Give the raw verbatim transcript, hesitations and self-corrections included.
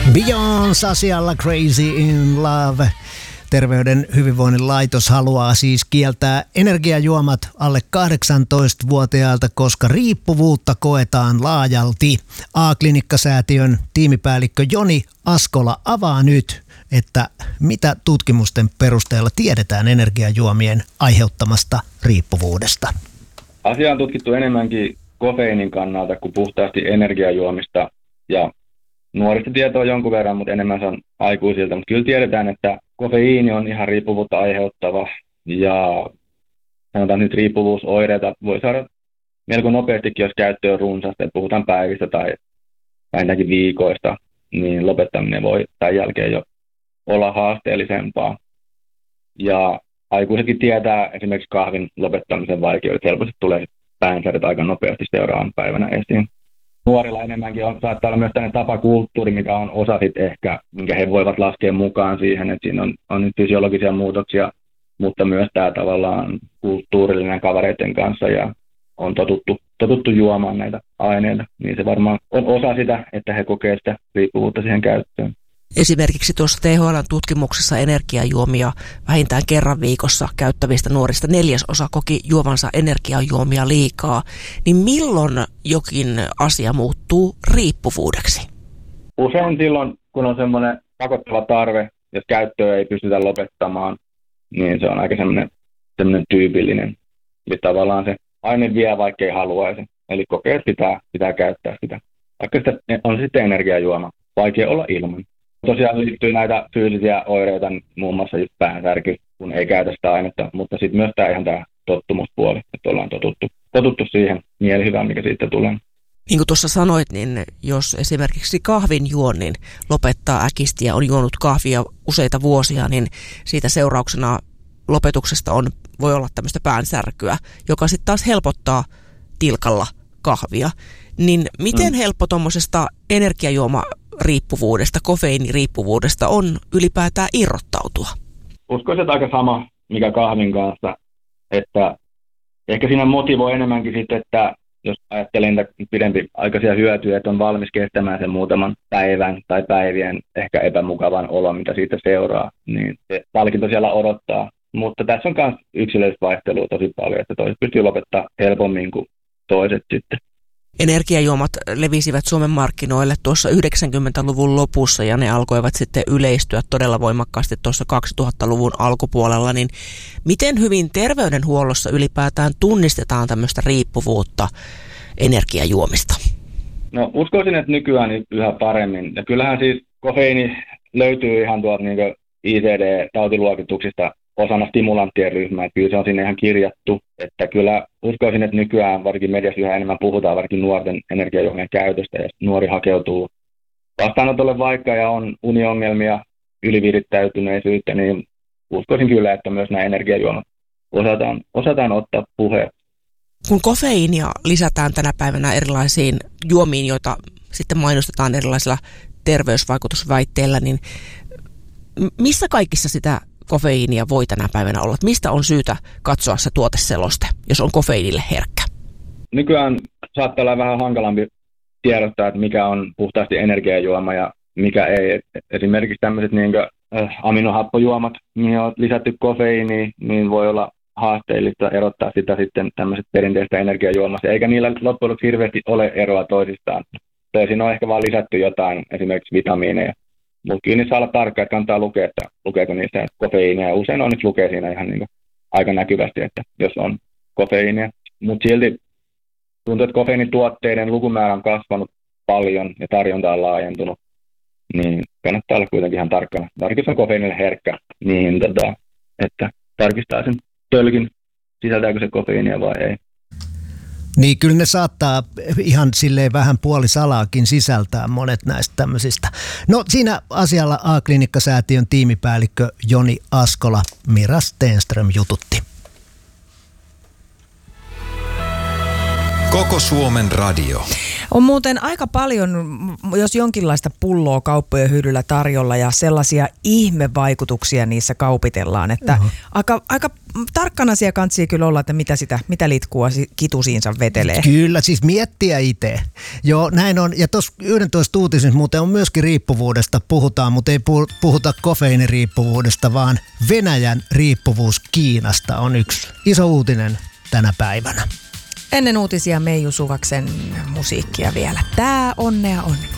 Beyoncé asialla Crazy in Love. Terveyden hyvinvoinnin laitos haluaa siis kieltää energiajuomat alle kahdeksantoistavuotiailta, koska riippuvuutta koetaan laajalti. A-klinikkasäätiön tiimipäällikkö Joni Askola avaa nyt, että mitä tutkimusten perusteella tiedetään energiajuomien aiheuttamasta riippuvuudesta. Asia on tutkittu enemmänkin kofeiinin kannalta kuin puhtaasti energiajuomista, ja nuorista tietoa jonkun verran, mutta enemmän se on aikuisilta. Mutta kyllä tiedetään, että kofeiini on ihan riippuvuutta aiheuttava, ja sanotaan nyt riippuvuusoireita voi saada melko nopeastikin, jos käyttö on runsasta, että puhutaan päivistä tai vähintäänkin viikoista, niin lopettaminen voi tämän jälkeen jo olla haasteellisempaa. Ja aikuisetkin tietää esimerkiksi kahvin lopettamisen vaikeudet, helposti tulee päänsärjet aika nopeasti seuraavan päivänä esiin. Nuorilla enemmänkin on, saattaa olla myös tämmöinen tapakulttuuri, mikä on osa sitten ehkä, minkä he voivat laskea mukaan siihen, että siinä on, on nyt fysiologisia muutoksia, mutta myös tämä tavallaan kulttuurillinen kavereiden kanssa ja on totuttu, totuttu juomaan näitä aineita, niin se varmaan on osa sitä, että he kokee sitä riippuvuutta siihen käyttöön. Esimerkiksi tuossa T H L-tutkimuksessa energiajuomia vähintään kerran viikossa käyttävistä nuorista neljäsosa koki juovansa energiajuomia liikaa. Niin milloin jokin asia muuttuu riippuvuudeksi? Usein silloin, kun on semmoinen pakottava tarve, jos käyttöä ei pystytä lopettamaan, niin se on aika semmoinen, semmoinen tyypillinen. Eli tavallaan se aine vie, vaikka ei haluaisi. Eli kokee, että pitää, pitää käyttää sitä. Vaikka sitä on sitten energiajuoma, vaikea olla ilman. Tosiaan liittyy näitä fyysisiä oireita, muun muassa just päänsärky, kun ei käytä sitä ainetta, mutta sitten myös tämä ihan tämä tottumuspuoli, että ollaan totuttu, totuttu siihen mielihyvään, mikä siitä tulee. Niin kuin tuossa sanoit, niin jos esimerkiksi kahvin juonnin lopettaa äkisti ja on juonut kahvia useita vuosia, niin siitä seurauksena lopetuksesta on, voi olla tämmöistä päänsärkyä, joka sitten taas helpottaa tilkalla kahvia. Niin miten mm. helppo tuommoisesta energiajuoma riippuvuudesta, kofeiiniriippuvuudesta on ylipäätään irrottautua? Uskoisin, että aika sama, mikä kahvin kanssa, että ehkä siinä motivoi enemmänkin sitten, että jos ajattelee niitä pidempiaikaisia hyötyjä, että on valmis kestämään sen muutaman päivän tai päivien ehkä epämukavan olon, mitä siitä seuraa, niin se palkinto siellä odottaa. Mutta tässä on myös yksilöllistä vaihtelua tosi paljon, että toiset pystyy lopettaa helpommin kuin toiset sitten. Energiajuomat levisivät Suomen markkinoille tuossa yhdeksänkymmentäluvun lopussa ja ne alkoivat sitten yleistyä todella voimakkaasti tuossa kaksituhattaluvun alkupuolella. Niin miten hyvin terveydenhuollossa ylipäätään tunnistetaan tämmöistä riippuvuutta energiajuomista? No uskoisin, että nykyään yhä paremmin. Ja kyllähän siis kofeiini löytyy ihan tuolta niin kuin I C D-tautiluokituksista osana stimulanttien ryhmää, että kyllä se on sinne ihan kirjattu, että kyllä uskoisin, että nykyään varsinkin mediassa yhä enemmän puhutaan varsinkin nuorten energiajuomien käytöstä, ja nuori hakeutuu vastaanotolle vaikka ja on uniongelmia, ylivirittäytyneisyyttä, niin uskoisin kyllä, että myös nämä energiajuomat osataan, osataan ottaa puheen. Kun kofeiinia lisätään tänä päivänä erilaisiin juomiin, joita sitten mainostetaan erilaisilla terveysvaikutusväitteillä, niin missä kaikissa sitä kofeiinia voi tänä päivänä olla? Mistä on syytä katsoa se tuoteseloste, jos on kofeiinille herkkä? Nykyään saattaa olla vähän hankalampi tiedottaa, että mikä on puhtaasti energiajuoma ja mikä ei. Esimerkiksi tämmöiset niin kuin, äh, aminohappojuomat, mihin on lisätty kofeiiniä, niin voi olla haasteellista erottaa sitä sitten tämmöiset perinteistä energiajuomasta, eikä niillä loppujen lopuksi hirveästi ole eroa toisistaan. Toisin on ehkä vaan lisätty jotain, esimerkiksi vitamiineja. Mutta kyllä niissä saa olla tarkka, että kannattaa lukea, että lukeeko niissä kofeiinia. Usein on nyt lukee siinä ihan niin kuin aika näkyvästi, että jos on kofeiinia. Mutta silti tuntuu, että kofeiinituotteiden lukumäärä on kasvanut paljon ja tarjonta on laajentunut. Niin kannattaa olla kuitenkin ihan tarkkana. Varsinkin on kofeiinille herkkä, niin tota, että tarkistaa sen tölkin, sisältääkö se kofeiinia vai ei. Niin kyllä ne saattaa ihan silleen vähän puolisalaakin sisältää monet näistä tämmöisistä. No siinä asialla A-klinikkasäätiön tiimipäällikkö Joni Askola, Mira Stenström jututti. Koko Suomen radio. On muuten aika paljon, jos jonkinlaista pulloa kauppojen hyllyllä tarjolla ja sellaisia ihmevaikutuksia niissä kaupitellaan, että aika, aika tarkkana siellä kantsii kyllä olla, että mitä, sitä, mitä litkua kitusiinsa vetelee. Kyllä, siis miettiä itse. Joo, näin on. Ja tuossa yksitoista uutisissa muuten on myöskin riippuvuudesta puhutaan, mutta ei puhuta kofeiiniriippuvuudesta, vaan Venäjän riippuvuus Kiinasta on yksi iso uutinen tänä päivänä. Ennen uutisia Meiju Suvaksen musiikkia vielä. Tää onnea on.